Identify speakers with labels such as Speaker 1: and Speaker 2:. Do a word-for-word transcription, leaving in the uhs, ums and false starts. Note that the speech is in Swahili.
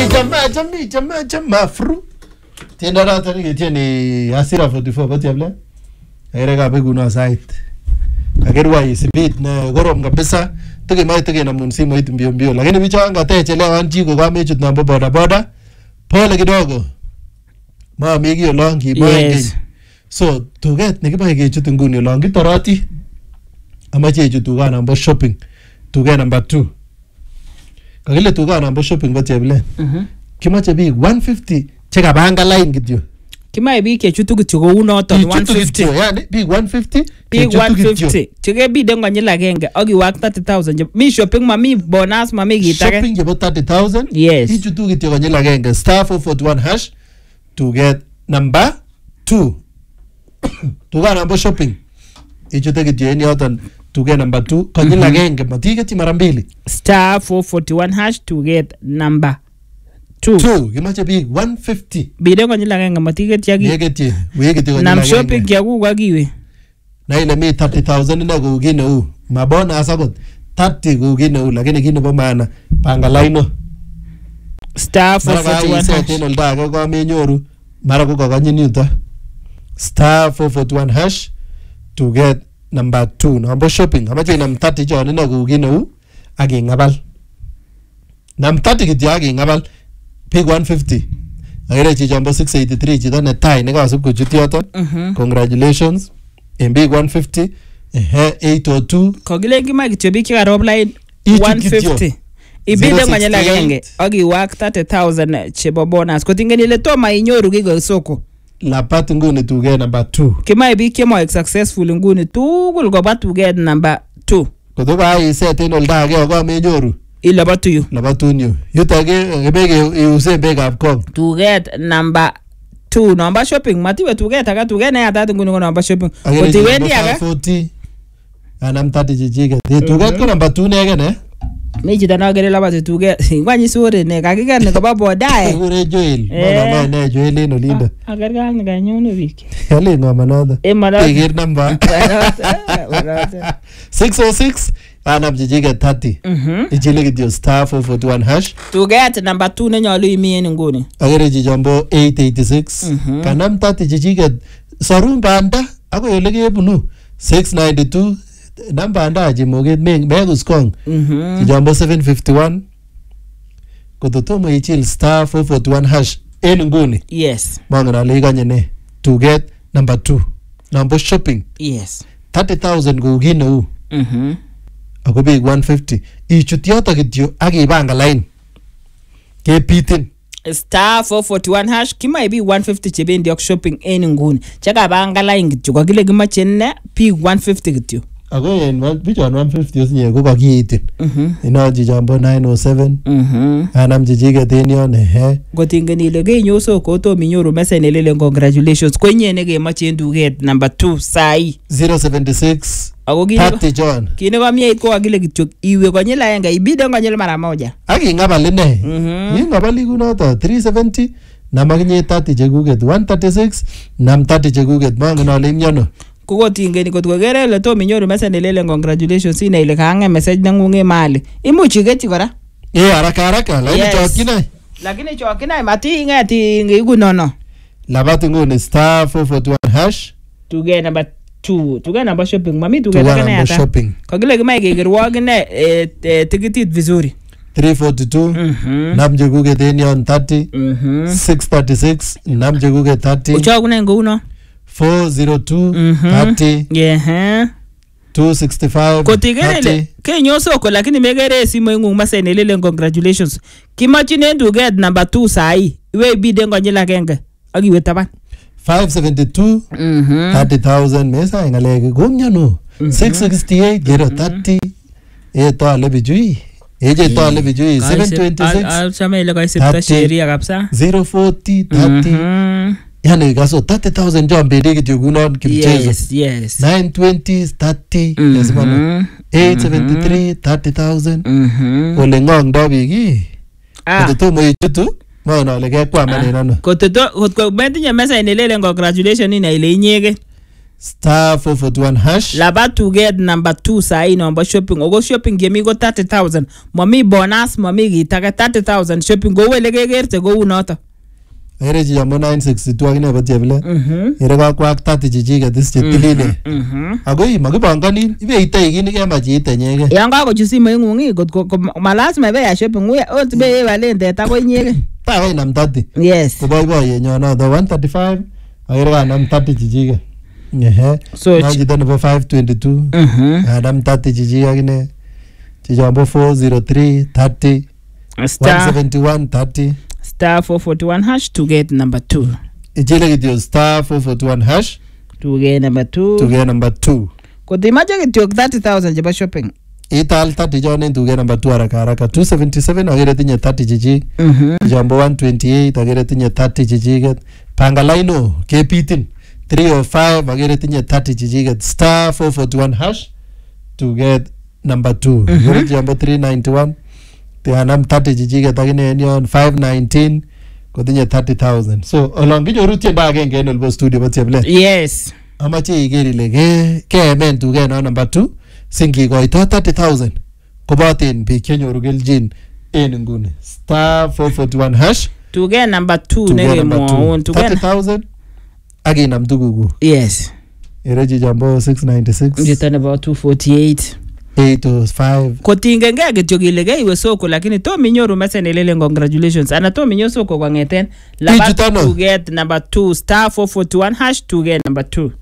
Speaker 1: jamaa jamaa jamaa jamaa fru. Tienda rata ni tieni Asira forty-four kwa tiabla. Erega beguna site. Agerwa isibit na gorom kabisa. Tuki mai tuki na munsi mo itu mbio mbio. Lakini bichanga techelewa anjiko kwa mechu tunambo boda boda. Pole kidogo. Ma megi olongi boengi. So to get nikipa kechu nguni olongi torati. Amache kechu tuga nambo shopping. Tuga number two. Kagile tuga nambo shopping kwa tiabla. Mhm. Kimache bi one fifty cheka banga line kityo.
Speaker 2: Kimae bi kechutu kityo ko unoton one fifty.
Speaker 1: Yani bi one fifty
Speaker 2: bi one fifty. Cheke bi dengo nyila genge ogi wak thirty thousand. Mi shopping mami bonus mami gitake.
Speaker 1: Shopping jebo thirty thousand.
Speaker 2: Yes.
Speaker 1: Ichutu kityo ko nyila genge star four forty-one hash to get number two. Tuga nambo shopping. Ichutu kityo eni yoton to get number two. Ko nyila genge matike ti mara mbili.
Speaker 2: Star four forty-one hash to get number two.
Speaker 1: Two. Kimache bi one fifty.
Speaker 2: Bide ko nyila genge matike ti yagi.
Speaker 1: Wegeti. Wegeti ko nyila genge.
Speaker 2: Nam shopping ya ku wagiwe.
Speaker 1: Na ile mi thirty thousand na kugine u. Mabona asakot. thirty kugine u. Lakini kine po maana. Panga laino.
Speaker 2: Star four forty-one hash.
Speaker 1: Mara ka ndaka kwa menyoru. Mara ko kakanyi nyuta. Star four forty-one hash. To get number two. Nambo shopping. Amache nam thirty chon na kugine u. Agi ngabal. Nam thirty kiti agi ngabal. Pick one fifty. Agere chichambo six eighty-three. Chito ne tai. Nika wasup kuchuti yoton. Congratulations. In big one fifty, eh eight oh two.
Speaker 2: Kogile kima kityo big kika rob line one fifty. Ibide nganyela genge. Ogi wak thirty thousand chebo bonus. Kotingeni le toma inyoru gigo soko.
Speaker 1: La pati nguni to get number two.
Speaker 2: Kima ibi kimo successful nguni tugul goba to get number two.
Speaker 1: Kutoka hai set ino ltage ogo menyoru.
Speaker 2: Ila batu yu.
Speaker 1: La batu nyo. Yutage ebege use bega apkong.
Speaker 2: To get number two. Number shopping. Matiwe to get aga to get na ya tatu nguni number shopping. Kotiwe ndi aga.
Speaker 1: forty. Anam thirty chichike. To get ko number two nege ne.
Speaker 2: Mechi tana gere laba to get. Ngwanyi sore ne kagiga ne koba bodae.
Speaker 1: Ure Joel. Mama ne Joel ino linda.
Speaker 2: Agarga ne ganyono wiki.
Speaker 1: Yale ngoma nada.
Speaker 2: E mara.
Speaker 1: Tegir number. six oh six. Anam chichike thirty. Mhm. Ichile kityo star four forty-one hash.
Speaker 2: To get number two ne nyolu imien nguni.
Speaker 1: Agere chichombo eight eighty-six. Kanam thirty chichike sarun banda. Ako yole kebunu. six ninety-two. Namba anda jimoget meng megus kong. Mhm. Chichombo seven fifty-one. Kototomo ichil star four forty-one hash. En nguni.
Speaker 2: Yes.
Speaker 1: Mangana leganye ne. To get number two. Number shopping.
Speaker 2: Yes.
Speaker 1: thirty thousand kugine u.
Speaker 2: Mhm.
Speaker 1: Ako big one fifty. Ichut yoto kityo akibanga line. Kepitin.
Speaker 2: Star four forty-one hash kima ibi one fifty chebendi ok shopping en nguni. Chaka banga line kityo kakile kima chenne big one fifty kityo.
Speaker 1: Ako yen bichon one fifty osinye ko kakiitin. Mhm. Ino chichombo nine oh seven. Mhm. Anam chichiket en yon ehe.
Speaker 2: Kotingeni ile kenyoso ko to minyoru message nelele congratulations. Kwenye ne kemoche en duket number two sai.
Speaker 1: zero seven six.
Speaker 2: Ako kine
Speaker 1: thirty John.
Speaker 2: Kine kwa miye ko akile kityo iwe konyela yenga ibide konyela mara moja.
Speaker 1: Aki ngabal ine. Mhm. Yi ngabali kunoto three seventy. Namakinye thirty chekuket one thirty-six. Nam thirty chekuket mangen ale imyono.
Speaker 2: Kuko tingeni kotko kere le to minyoru message nelele congratulations ina ile kaange message nangunge mali. Imuchi geti kora.
Speaker 1: Eh haraka haraka lakini chokina.
Speaker 2: Lakini chokina mati ngati ngiku nono.
Speaker 1: Labati ngone star four forty-one hash.
Speaker 2: To get number two. To get number shopping. Mami to get kana yata.
Speaker 1: Shopping.
Speaker 2: Kagile kama igegerwa gine eh tikitit vizuri.
Speaker 1: three forty-two. Mhm. Namje kuke teni on thirty. Mhm. six thirty-six. Namje kuke thirty.
Speaker 2: Ucho kuna ngo uno.
Speaker 1: four oh two. thirty.
Speaker 2: Yeah.
Speaker 1: two sixty-five.
Speaker 2: Kotigerele kenyo soko lakini megere simo ingu masa nelele congratulations. Kimachine to get number two sai. Iwe bide ngonyela kenge. Agiwe taban.
Speaker 1: five seventy-two. Mhm. thirty thousand mesa ingalege gomnyano. six sixty-eight gero thirty. E to ale bijui. Eje to ale bijui seven twenty-six.
Speaker 2: Al chama ile kwa isipta sheria kabisa.
Speaker 1: zero forty thirty. Yani kaso thirty thousand jom bede kityo kunon kimchezo.
Speaker 2: Yes, yes.
Speaker 1: nine twenty thirty. Yes mano. eight seventy-three thirty thousand. Mhm. Ole ngong do bigi. Ah. Kototomo ichutu. Mwana ole kekwama neno. Kototo kotko metinye message nelele congratulations ina ile inyege. star four forty-one hash.
Speaker 2: Laba tuget number two sahi nomba shopping. Ogo shopping gemi go thirty thousand. Mami bonus mami gitaka thirty thousand shopping go wele gegerte go unota.
Speaker 1: Ere ji jambo nine sixty-two akine bati abile.
Speaker 2: Mhm.
Speaker 1: Ere kwa kwa thirty jiji ga this chitilile. Mhm. Ago yi magibangani ibe ite igini ke maji ite nyege.
Speaker 2: Yanga ko jusi mengungi go malazima be ya shopping uya ot be ye balende ta ko nyege.
Speaker 1: Ta ga nam thirty.
Speaker 2: Yes.
Speaker 1: Ko boy boy nyono the one thirty-five. Ere ga nam thirty jiji ga. Yeah.
Speaker 2: So
Speaker 1: now you done for five twenty-two.
Speaker 2: Mhm.
Speaker 1: Adam thirty jiji akine. Jambo four oh three thirty.
Speaker 2: Star
Speaker 1: one seventy-one thirty.
Speaker 2: Star four forty-one hash to get number two.
Speaker 1: Ijele gitio star four forty-one hash
Speaker 2: to get number two.
Speaker 1: To get number two.
Speaker 2: Kodimaje gitio thirty thousand jeba shopping.
Speaker 1: Ital thirty jone to get number two haraka haraka. two seventy-seven agere tinye thirty jiji. Mhm. Jambo one twenty-eight agere tinye thirty jiji get. Pangalaino kepitin three oh five agere tinye thirty jiji get. Star four forty-one hash to get number two. Mhm. Jambo three ninety-one. Tianam thirty jiji get agine enion five nineteen. Kodinye thirty thousand. So along gijo rutie ba again gen elbow studio but yeble.
Speaker 2: Yes.
Speaker 1: Amache igeri lege ke men to get number two. Singi go ito thirty thousand. Kobatin bi kenyo rugeljin en ngune. Star four forty-one hash
Speaker 2: to get number two nege mo to get
Speaker 1: thirty thousand. Again am dugugu.
Speaker 2: Yes.
Speaker 1: Ereji jambo six ninety-six.
Speaker 2: You turn about two forty-eight.
Speaker 1: eight oh five.
Speaker 2: Kotinge ngege jogilege iwe soko lakini to minyoru message lele congratulations ana to minyo soko kwa ngeten laba to get number two star four forty-one hash to get number two.